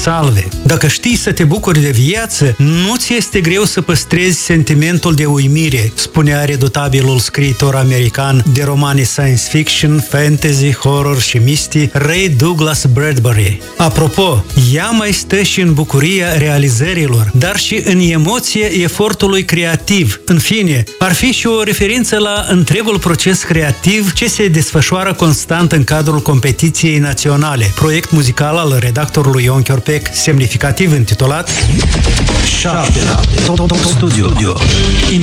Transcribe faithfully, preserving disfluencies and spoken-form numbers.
salve. Dacă știi să te bucuri de viață, nu ți este greu să păstrezi sentimentul de uimire, spunea redutabilul scriitor american de romane science fiction, fantasy, horror și mistii, Ray Douglas Bradbury. Apropo, ea mai stă și în bucuria realizărilor, dar și în emoție efortului creativ. În fine, ar fi și o referință la întregul proces creativ ce se desfășoară constant în cadrul competiției naționale, proiect muzical al redactorului Ion Chiorpec, semnificativ intitulat șapte Top Studio.